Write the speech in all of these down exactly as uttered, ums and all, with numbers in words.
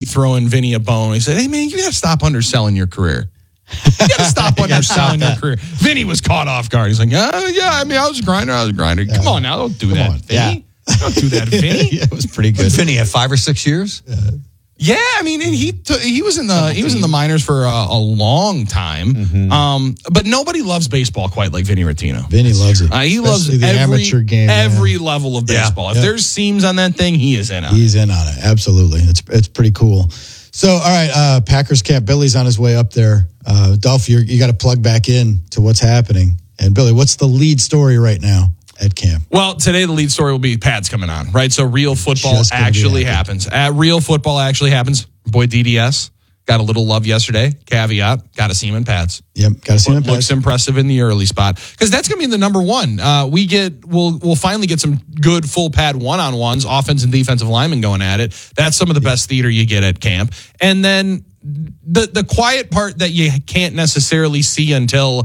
throwing Vinny a bone. He said, hey, man, you got to stop underselling your career. You got to stop underselling your career. Vinny was caught off guard. He's like, uh, yeah, I mean, I was a grinder. I was a grinder. Yeah. Come on now. Don't do Come that, on. Vinny. Yeah. Don't do that, Vinny. Yeah, it was pretty good. Did Vinny have five or six years? Yeah. Yeah, I mean, and he t- he was in the he was in the minors for a, a long time. Mm-hmm. Um, but nobody loves baseball quite like Vinny Rottino. Vinny loves it. Uh, he Especially loves the every, amateur game. every Yeah. level of Yeah. baseball. If Yeah. there's seams on that thing, he is in on it. He's in on it. Absolutely. It's it's pretty cool. So, all right, uh, Packers camp. Billy's on his way up there. Uh, Dolph, you're, you got to plug back in to what's happening. And Billy, what's the lead story right now at camp? Well, today the lead story will be Pat's coming on, right? So real football Just gonna be actually happening. happens. At real football actually happens. Boy, D D S got a little love yesterday. Caveat, got to see him in pads. Yep, got to see him in Looks pads. impressive in the early spot because that's going to be the number one. Uh, we get we'll we'll finally get some good full pad one on ones, offense and defensive linemen going at it. That's some of the best theater you get at camp. And then the the quiet part that you can't necessarily see until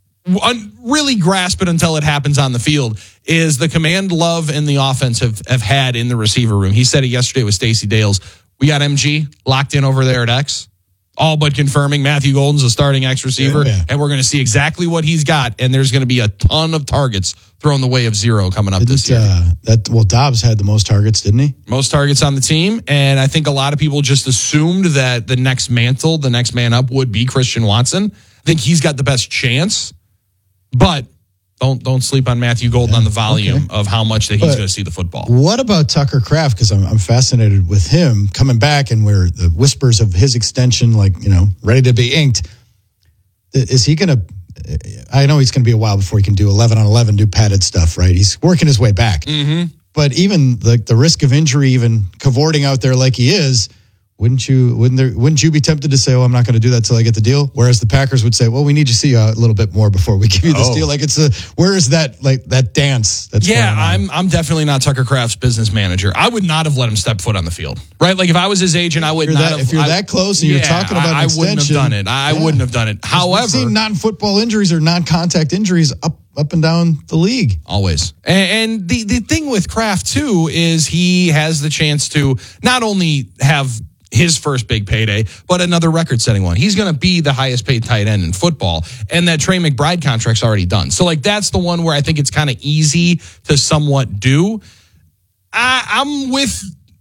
un, really grasp it until it happens on the field is the command Love and the offense have have had in the receiver room. He said it yesterday with Stacey Dales. We got M G locked in over there at X. All but confirming Matthew Golden's a starting X receiver, Yeah, yeah. and we're going to see exactly what he's got. And there's going to be a ton of targets thrown the way of zero coming up this year. Uh, that well, Dobbs had the most targets, didn't he? Most targets on the team, and I think a lot of people just assumed that the next mantle, the next man up, would be Christian Watson. I think he's got the best chance, but don't don't sleep on Matthew Golden Yeah, on the volume okay. of how much that he's But going to see the football. What about Tucker Kraft? Because I'm, I'm fascinated with him coming back and where the whispers of his extension, like, you know, ready to be inked. Is he going to, I know he's going to be a while before he can do eleven on eleven, do padded stuff, right? He's working his way back. Mm-hmm. But even the, the risk of injury, even cavorting out there like he is, wouldn't you wouldn't there wouldn't you be tempted to say, oh, I'm not going to do that till I get the deal? Whereas the Packers would say, well, we need to see you a little bit more before we give you this Oh. deal. Like it's a where is that like that dance? That's Yeah, going on? I'm I'm definitely not Tucker Kraft's business manager. I would not have let him step foot on the field, right? Like if I was his agent, I would If you're not that, have. if you're I- that close and you're yeah, talking about an I, I wouldn't have extension, done it. I yeah. wouldn't have done it. We've However, seen non-football injuries or non-contact injuries up up and down the league. always. And, and the the thing with Kraft too is he has the chance to not only have his first big payday, but another record-setting one. He's going to be the highest-paid tight end in football, and that Trey McBride contract's already done. So, like, that's the one where I think it's kind of easy to somewhat do. I, I'm with.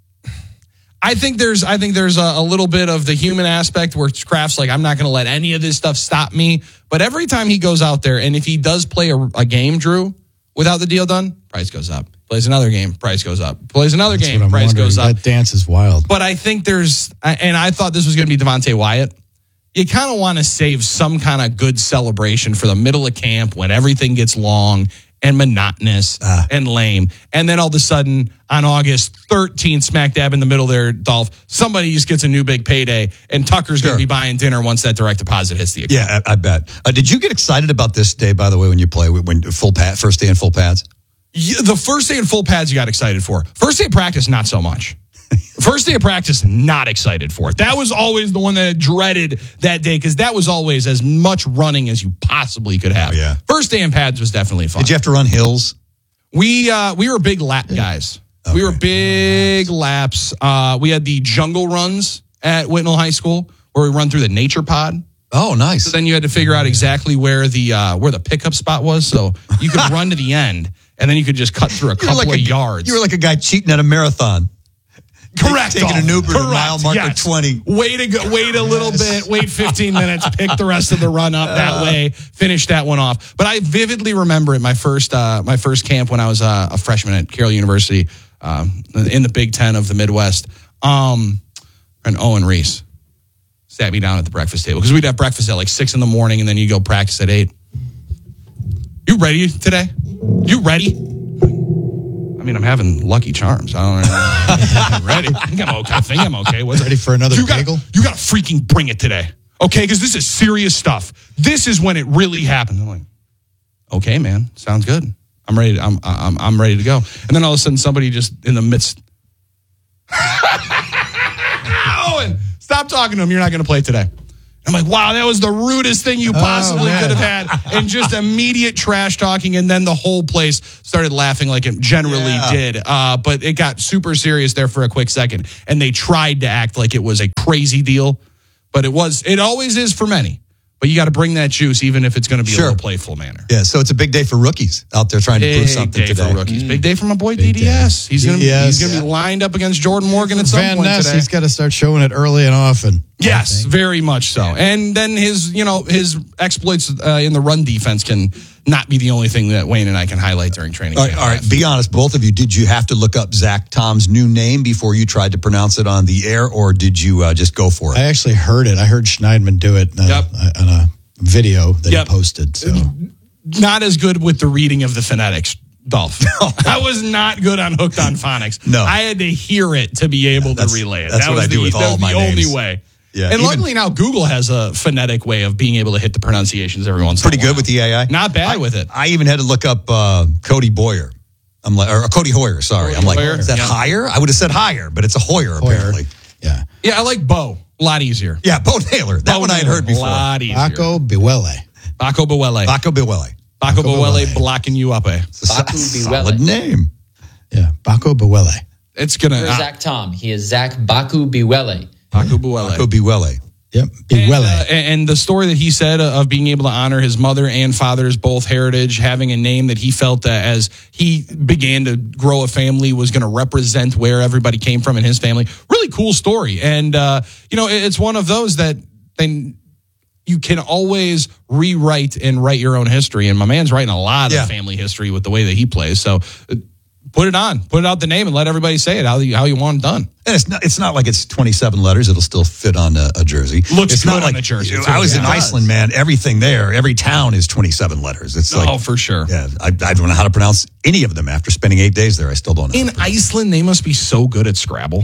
I think there's, I think there's a, a little bit of the human aspect where Kraft's like, I'm not going to let any of this stuff stop me. But every time he goes out there, and if he does play a, a game, Drew, without the deal done, price goes up. Plays another game, price goes up. Plays another That's game, what I'm price wondering. goes up. That dance is wild. But I think there's, and I thought this was going to be Devontae Wyatt. You kind of want to save some kind of good celebration for the middle of camp when everything gets long and monotonous Ah. and lame. And then all of a sudden, on August thirteenth, smack dab in the middle there, Dolph, somebody just gets a new big payday, and Tucker's Sure. going to be buying dinner once that direct deposit hits the account. Yeah, I, I bet. Uh, did you get excited about this day, by the way, when you play, when full pad, first day in full pads? Yeah, the first day in full pads you got excited for. First day of practice, not so much. First day of practice, not excited for it. That was always the one that I dreaded that day because that was always as much running as you possibly could have. Oh, yeah. First day in pads was definitely fun. Did you have to run hills? We uh, we were big lap guys. We were big laps. Uh, we had the jungle runs at Whitnall High School where we run through the nature pod. Oh, nice. So then you had to figure out exactly where the uh, where the pickup spot was, so you could run to the end, and then you could just cut through a You were couple like of a, yards. You were like a guy cheating at a marathon. Correct. Taking Dolph. an Uber to Correct. mile marker yes. twenty. Wait a go, wait a little bit. Wait fifteen minutes. Pick the rest of the run up that way. Finish that one off. But I vividly remember it my first uh, my first camp when I was uh, a freshman at Carroll University um, in the Big Ten of the Midwest. Um, and Owen Reese sat me down at the breakfast table because we'd have breakfast at like six in the morning, and then you go practice at eight. You ready today? You ready? I mean, I'm having Lucky Charms. I don't know. I'm ready. I think I'm okay. I think I'm okay. What's Ready for another you bagel? Got, you got to freaking bring it today, okay? Because this is serious stuff. This is when it really happens. I'm like, okay, man, sounds good. I'm ready. To, I'm I'm I'm ready to go. And then all of a sudden, somebody just in the midst. Owen, stop talking to him. You're not going to play today. I'm like, wow, that was the rudest thing you possibly man. could have had. And just immediate trash talking. And then the whole place started laughing like it generally Yeah. did. Uh, but it got super serious there for a quick second. And they tried to act like it was a crazy deal. But it was, it always is for many. But you got to bring that juice, even if it's going to be Sure. a little playful manner. Yeah, so it's a big day for rookies out there trying to prove Big something day today. for rookies. Big day for my boy Big D D S. day. He's going to D D S, he's going to be lined up against Jordan Morgan at some Van point Ness, today. he's got to start showing it early and often. Yes, very much so. And then his, you know, his exploits uh, in the run defense can not be the only thing that Wayne and I can highlight during training All right, camp. all right, be honest, both of you. Did you have to look up Zach Tom's new name before you tried to pronounce it on the air, or did you uh, just go for it? I actually heard it. I heard Schneidman do it uh, Yep. on a video that Yep. he posted. So Not as good with the reading of the phonetics, Dolph. I was not good on hooked on phonics. No. I had to hear it to be able that's- to relay it. that's that what was I the, do with that all was my the only names. way. Yeah, and even- luckily now Google has a phonetic way of being able to hit the pronunciations every once in Pretty a while. good with the A I. Not bad I, with it. I even had to look up uh, Cody Boyer. I'm like, or Cody Hoyer. Sorry, Cody I'm like, Hoyer? is that Yeah. higher? I would have said higher, but it's a Hoyer, Hoyer. apparently. yeah. Yeah, I like Bo. A lot easier. Yeah, Bo Taylor. That Bo one I had Taylor, heard before. A lot easier. Baco Biwele. Baco Bawele. Baco Biwele. Baco Baco Bawele Bawele. blocking you up, eh? Baku Solid Biwele. name. Yeah, Baco Biwele. It's gonna For uh, Zach Tom, he is Zach Baku Biwele. Baco Bawele. Baco Biwele. Yep, And, Biwele. uh, and the story that he said of being able to honor his mother and father's both heritage, having a name that he felt that as he began to grow a family was going to represent where everybody came from in his family. Really cool story. And, uh, you know, it- it's one of those that they, you can always rewrite and write your own history. And my man's writing a lot Yeah. of family history with the way that he plays. So uh, put it on, put out the name and let everybody say it how you, how you want it done. And it's not, it's not like it's twenty-seven letters. It'll still fit on a, a jersey. Looks it's good not on like, a jersey, you know, too. I was Yeah, in it does. Iceland, man. Everything there, every town is twenty-seven letters. It's like, oh, for sure. yeah, I, I don't know how to pronounce any of them after spending eight days there. I still don't know. In Iceland, they must be so good at Scrabble.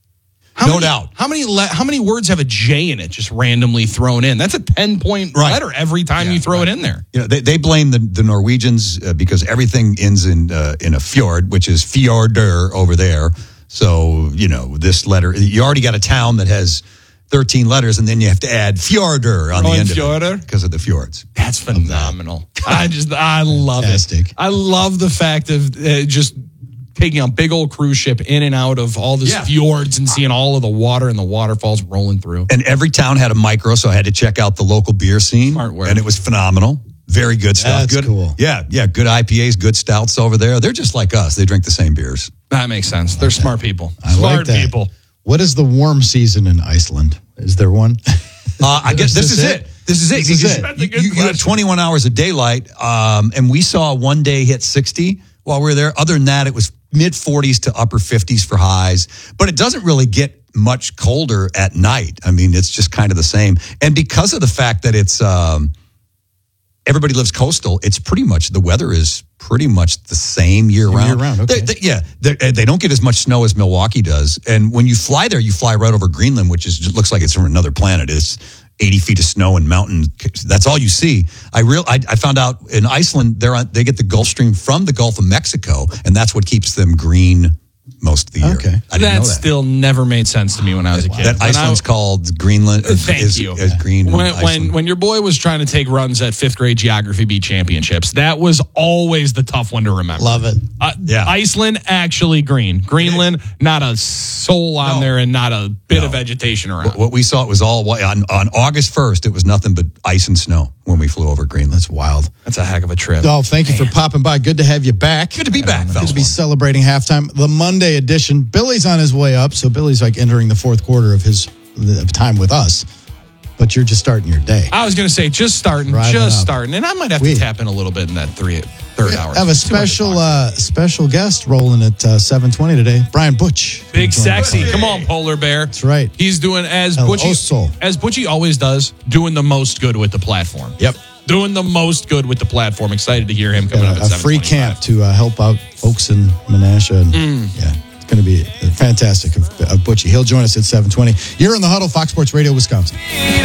How No many, doubt. How many le- how many words have a J in it just randomly thrown in? That's a ten-point Right. letter every time Yeah, you throw right. it in there. You know, they, they blame the, the Norwegians uh, because everything ends in uh, in a fjord, which is fjordur over there. So, you know, this letter, you already got a town that has thirteen letters, and then you have to add fjordur on Oh, the and end of fjordur? it because of the fjords. That's phenomenal. I just, I love Fantastic. it. I love the fact of uh, just taking a big old cruise ship in and out of all these Yeah. fjords and seeing all of the water and the waterfalls rolling through. And every town had a micro, so I had to check out the local beer scene. Smart work. And it was phenomenal. Very good stuff. That's good, cool. Yeah, yeah, good I P As, good stouts over there. They're just like us. They drink the same beers. That makes sense. They're smart people. I Smart like that. people. What is the warm season in Iceland? Is there one? Uh, I guess this is it. This is it. This is You- it. That's a You, good you, you have question. twenty-one hours of daylight, um, and we saw one day hit sixty while we were there. Other than that, it was mid forties to upper fifties for highs, but it doesn't really get much colder at night. I mean, it's just kind of the same. And because of the fact that it's um, everybody lives coastal, it's pretty much the weather is pretty much the same year round. Year-round, okay. They- they- yeah, they, they don't get as much snow as Milwaukee does. And when you fly there, you fly right over Greenland, which is just looks like it's from another planet. It's eighty feet of snow and mountain. That's all you see. I real I, I found out in Iceland, they're on, they get the Gulf Stream from the Gulf of Mexico, and that's what keeps them green most of the year. Okay. I didn't That know that. still never made sense to me when I was a kid. that When I- Iceland's called Greenland. Thank is, you. Is green. in When, when Iceland. when your boy was trying to take runs at fifth grade geography bee championships, that was always the tough one to remember. Love it. Uh, Yeah. Iceland actually green. Greenland, not a soul on No. there and not a bit No. of vegetation around. What we saw, it was all white. on on August first. It was nothing but ice and snow when we flew over Greenland. That's wild. That's a heck of a trip. Oh, thank you for popping by. Good to have you back. Good to be back, Good fellas. to be celebrating halftime. The Monday edition. Billy's on his way up, so Billy's like entering the fourth quarter of his of time with us. But you're just starting your day. I was going to say just starting, Right just up. starting, and I might have We- to tap in a little bit in that three third hour. I have a Too much to special talk. uh, special guest rolling at uh, seven twenty today. Brian Butch. Big Joining us. sexy. Come on, polar bear. That's right. He's doing as El Butchie Oso. as Butchie always does, doing the most good with the platform. Yep. Doing the most good with the platform. Excited to hear him coming up Got at a, a free seven twenty-five. camp to uh, help out folks in Menasha. And, Mm. Yeah, it's going to be fantastic of, of Butchie. He'll join us at seven twenty. You're in the huddle, Fox Sports Radio, Wisconsin.